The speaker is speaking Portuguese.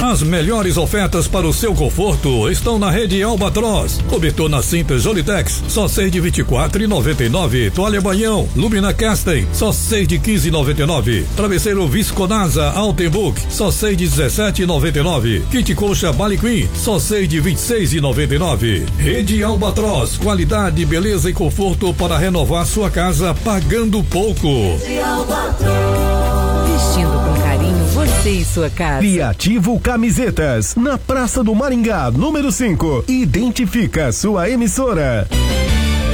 As melhores ofertas para o seu conforto estão na rede Albatroz. Cobertor na cinta Jolitex, só 6 de 24,99. Toalha banhão, Lumina Casten, só 6 de 15,99. Travesseiro Visconasa Altenburg, só 6 de 17,99. Kit coxa Bali Queen, só 6 de 26,99. Rede Albatroz, qualidade, beleza e conforto para renovar sua casa pagando pouco. Vestindo com carinho você e sua casa. Criativo Camisetas, na Praça do Maringá, número 5. Identifica sua emissora.